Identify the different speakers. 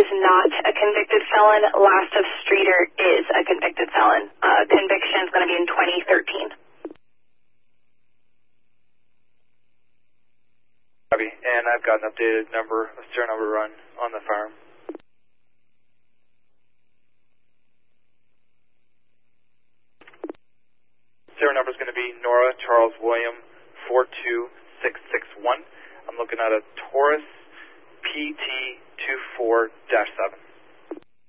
Speaker 1: is not a convicted felon. Last of Streeter is a convicted felon. Conviction is going to be in 2013.
Speaker 2: Copy. And I've got an updated number, a serial number run on the farm. Serial number is going to be Nora Charles William 42661. I'm looking at a Taurus PT24-7.